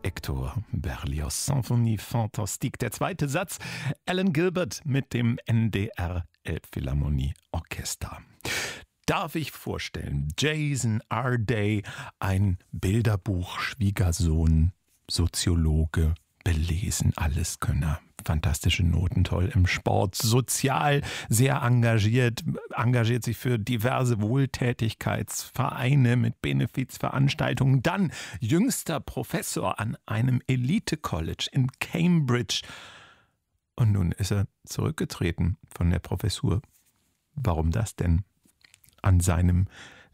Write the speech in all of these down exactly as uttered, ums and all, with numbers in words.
Hector Berlioz, Symphonie Fantastique. Der zweite Satz, Alan Gilbert mit dem N D R Elbphilharmonie Orchester. Darf ich vorstellen, Jason R. Day, ein Bilderbuch-Schwiegersohn, Soziologe, belesen, Alleskönner. Fantastische Noten, toll im Sport, sozial sehr engagiert, engagiert sich für diverse Wohltätigkeitsvereine mit Benefizveranstaltungen. Dann jüngster Professor an einem Elite-College in Cambridge. Und nun ist er zurückgetreten von der Professur. Warum das denn? An seinem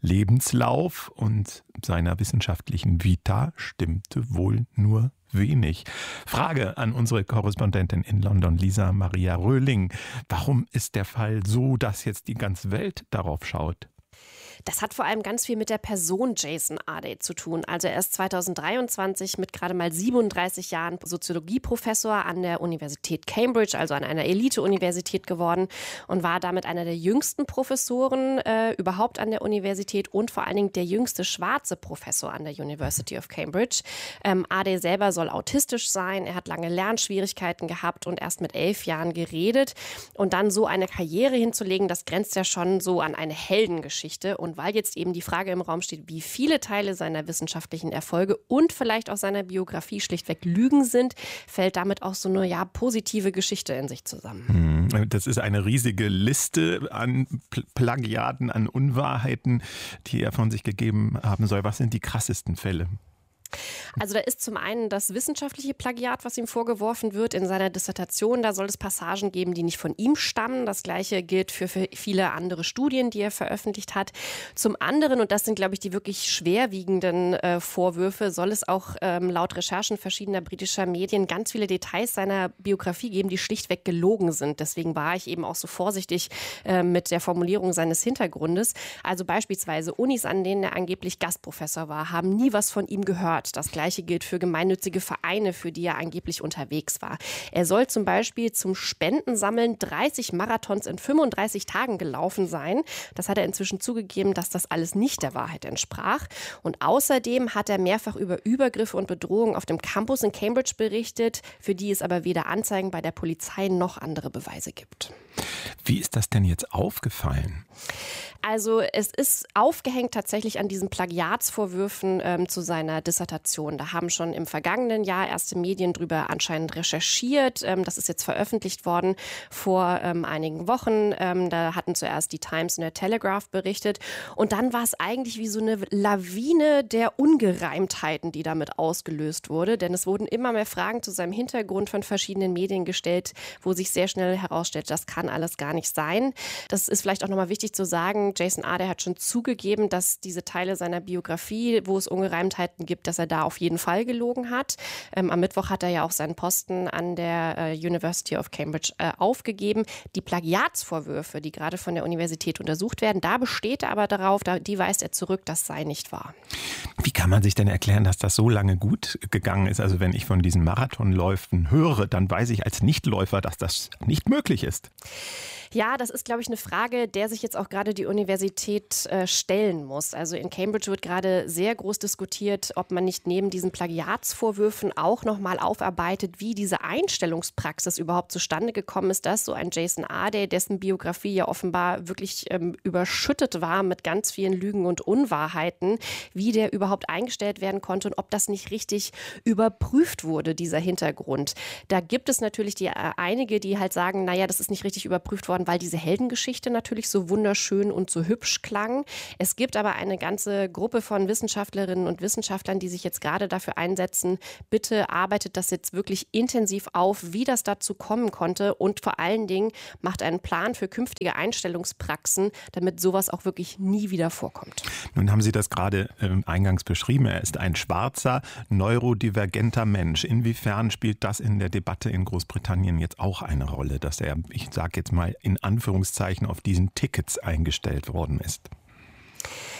Lebenslauf und seiner wissenschaftlichen Vita stimmte wohl nur wenig. Frage an unsere Korrespondentin in London, Lisa Maria Röhling. Warum ist der Fall so, dass jetzt die ganze Welt darauf schaut? Das hat vor allem ganz viel mit der Person Jason R. Day zu tun. Also er ist zweitausenddreiundzwanzig mit gerade mal siebenunddreißig Jahren Soziologieprofessor an der Universität Cambridge, also an einer Elite-Universität geworden und war damit einer der jüngsten Professoren äh, überhaupt an der Universität und vor allen Dingen der jüngste schwarze Professor an der University of Cambridge. Ähm, R. Day selber soll autistisch sein, er hat lange Lernschwierigkeiten gehabt und erst mit elf Jahren geredet. Und dann so eine Karriere hinzulegen, das grenzt ja schon so an eine Heldengeschichte. Und weil jetzt eben die Frage im Raum steht, wie viele Teile seiner wissenschaftlichen Erfolge und vielleicht auch seiner Biografie schlichtweg Lügen sind, fällt damit auch so eine ja, positive Geschichte in sich zusammen. Das ist eine riesige Liste an Plagiaten, an Unwahrheiten, die er von sich gegeben haben soll. Was sind die krassesten Fälle? Also da ist zum einen das wissenschaftliche Plagiat, was ihm vorgeworfen wird in seiner Dissertation. Da soll es Passagen geben, die nicht von ihm stammen. Das Gleiche gilt für, für viele andere Studien, die er veröffentlicht hat. Zum anderen, und das sind, glaube ich, die wirklich schwerwiegenden äh, Vorwürfe, soll es auch ähm, laut Recherchen verschiedener britischer Medien ganz viele Details seiner Biografie geben, die schlichtweg gelogen sind. Deswegen war ich eben auch so vorsichtig äh, mit der Formulierung seines Hintergrundes. Also beispielsweise Unis, an denen er angeblich Gastprofessor war, haben nie was von ihm gehört. Das Gleiche gilt für gemeinnützige Vereine, für die er angeblich unterwegs war. Er soll zum Beispiel zum Spendensammeln dreißig Marathons in fünfunddreißig Tagen gelaufen sein. Das hat er inzwischen zugegeben, dass das alles nicht der Wahrheit entsprach. Und außerdem hat er mehrfach über Übergriffe und Bedrohungen auf dem Campus in Cambridge berichtet, für die es aber weder Anzeigen bei der Polizei noch andere Beweise gibt. Wie ist das denn jetzt aufgefallen? Also es ist aufgehängt tatsächlich an diesen Plagiatsvorwürfen ähm, zu seiner Dissertation. Da haben schon im vergangenen Jahr erste Medien drüber anscheinend recherchiert. Ähm, das ist jetzt veröffentlicht worden vor ähm, einigen Wochen. Ähm, da hatten zuerst die Times und der Telegraph berichtet. Und dann war es eigentlich wie so eine Lawine der Ungereimtheiten, die damit ausgelöst wurde. Denn es wurden immer mehr Fragen zu seinem Hintergrund von verschiedenen Medien gestellt, wo sich sehr schnell herausstellt, das kann alles gar nicht sein. Das ist vielleicht auch nochmal wichtig zu sagen. Jason R. Day hat schon zugegeben, dass diese Teile seiner Biografie, wo es Ungereimtheiten gibt, dass er da auf jeden Fall gelogen hat. Ähm, am Mittwoch hat er ja auch seinen Posten an der äh, University of Cambridge äh, aufgegeben. Die Plagiatsvorwürfe, die gerade von der Universität untersucht werden, da besteht er aber darauf, da, die weist er zurück, das sei nicht wahr. Wie kann man sich denn erklären, dass das so lange gut gegangen ist? Also wenn ich von diesen Marathonläufen höre, dann weiß ich als Nichtläufer, dass das nicht möglich ist. Ja, das ist, glaube ich, eine Frage, der sich jetzt auch gerade die Universität äh, stellen muss. Also in Cambridge wird gerade sehr groß diskutiert, ob man nicht neben diesen Plagiatsvorwürfen auch nochmal aufarbeitet, wie diese Einstellungspraxis überhaupt zustande gekommen ist, dass so ein Jason R. Day, dessen Biografie ja offenbar wirklich ähm, überschüttet war mit ganz vielen Lügen und Unwahrheiten, wie der überhaupt eingestellt werden konnte und ob das nicht richtig überprüft wurde, dieser Hintergrund. Da gibt es natürlich die, äh, einige, die halt sagen, naja, das ist nicht richtig überprüft worden, weil diese Heldengeschichte natürlich so wunderschön und so hübsch klang. Es gibt aber eine ganze Gruppe von Wissenschaftlerinnen und Wissenschaftlern, die sich jetzt gerade dafür einsetzen, bitte arbeitet das jetzt wirklich intensiv auf, wie das dazu kommen konnte und vor allen Dingen macht einen Plan für künftige Einstellungspraxen, damit sowas auch wirklich nie wieder vorkommt. Nun haben Sie das gerade äh, eingangs beschrieben. Er ist ein schwarzer, neurodivergenter Mensch. Inwiefern spielt das in der Debatte in Großbritannien jetzt auch eine Rolle, dass er, ich sage jetzt mal, in Anführungszeichen auf diesen Tickets eingestellt worden ist?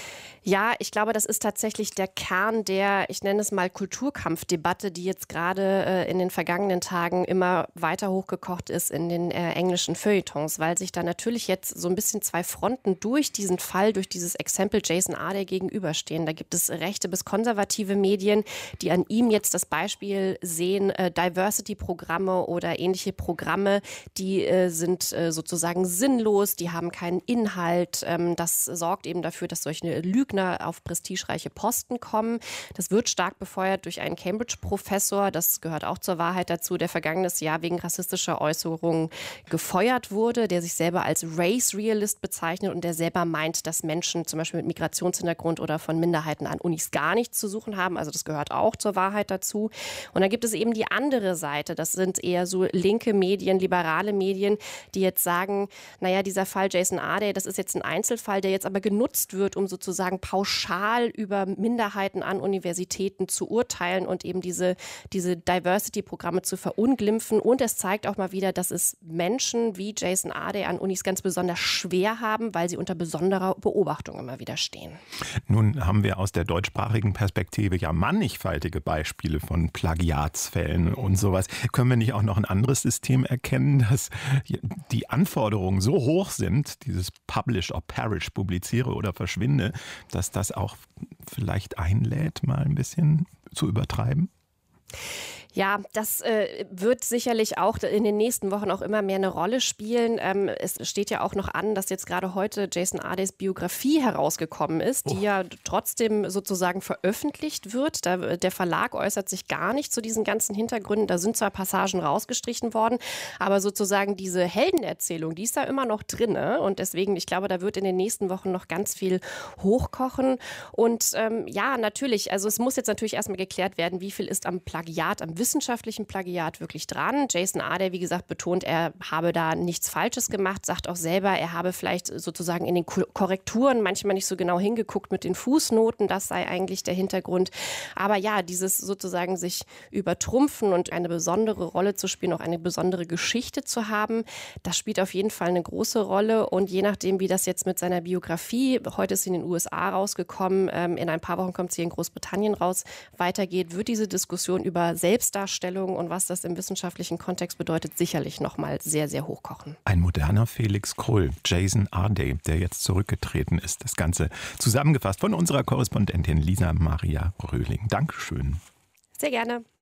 Ja, ich glaube, das ist tatsächlich der Kern der, ich nenne es mal Kulturkampfdebatte, die jetzt gerade äh, in den vergangenen Tagen immer weiter hochgekocht ist in den äh, englischen Feuilletons, weil sich da natürlich jetzt so ein bisschen zwei Fronten durch diesen Fall, durch dieses Exempel Jason Arde gegenüberstehen. Da gibt es rechte bis konservative Medien, die an ihm jetzt das Beispiel sehen, äh, Diversity-Programme oder ähnliche Programme, die äh, sind äh, sozusagen sinnlos, die haben keinen Inhalt. Ähm, das sorgt eben dafür, dass solche Lügen auf prestigereiche Posten kommen. Das wird stark befeuert durch einen Cambridge-Professor, das gehört auch zur Wahrheit dazu, der vergangenes Jahr wegen rassistischer Äußerungen gefeuert wurde, der sich selber als Race Realist bezeichnet und der selber meint, dass Menschen zum Beispiel mit Migrationshintergrund oder von Minderheiten an Unis gar nichts zu suchen haben. Also das gehört auch zur Wahrheit dazu. Und dann gibt es eben die andere Seite. Das sind eher so linke Medien, liberale Medien, die jetzt sagen, naja, dieser Fall Jason Arde, das ist jetzt ein Einzelfall, der jetzt aber genutzt wird, um sozusagen pauschal über Minderheiten an Universitäten zu urteilen und eben diese, diese Diversity-Programme zu verunglimpfen. Und es zeigt auch mal wieder, dass es Menschen wie Jason Arde an Unis ganz besonders schwer haben, weil sie unter besonderer Beobachtung immer wieder stehen. Nun haben wir aus der deutschsprachigen Perspektive ja mannigfaltige Beispiele von Plagiatsfällen und sowas. Können wir nicht auch noch ein anderes System erkennen, dass die Anforderungen so hoch sind, dieses Publish or Perish, publiziere oder verschwinde, dass das auch vielleicht einlädt, mal ein bisschen zu übertreiben? Ja, das äh, wird sicherlich auch in den nächsten Wochen auch immer mehr eine Rolle spielen. Ähm, es steht ja auch noch an, dass jetzt gerade heute Jason Ardes Biografie herausgekommen ist, die oh. ja trotzdem sozusagen veröffentlicht wird. Da, der Verlag äußert sich gar nicht zu diesen ganzen Hintergründen. Da sind zwar Passagen rausgestrichen worden, aber sozusagen diese Heldenerzählung, die ist da immer noch drin. Ne? Und deswegen, ich glaube, da wird in den nächsten Wochen noch ganz viel hochkochen. Und ähm, ja, natürlich, also es muss jetzt natürlich erstmal geklärt werden, wie viel ist am Plagiat, am wissenschaftlichen Plagiat wirklich dran. Jason Arde, wie gesagt, betont, er habe da nichts Falsches gemacht, sagt auch selber, er habe vielleicht sozusagen in den Korrekturen manchmal nicht so genau hingeguckt mit den Fußnoten, das sei eigentlich der Hintergrund. Aber ja, dieses sozusagen sich übertrumpfen und eine besondere Rolle zu spielen, auch eine besondere Geschichte zu haben, das spielt auf jeden Fall eine große Rolle. Und je nachdem, wie das jetzt mit seiner Biografie, heute ist sie in den U S A rausgekommen, in ein paar Wochen kommt sie in Großbritannien raus, weitergeht, wird diese Diskussion über Selbstdarstellung und was das im wissenschaftlichen Kontext bedeutet, sicherlich noch mal sehr, sehr hochkochen. Ein moderner Felix Krull, Jason Arde, der jetzt zurückgetreten ist. Das Ganze zusammengefasst von unserer Korrespondentin Lisa Maria Röhling. Dankeschön. Sehr gerne.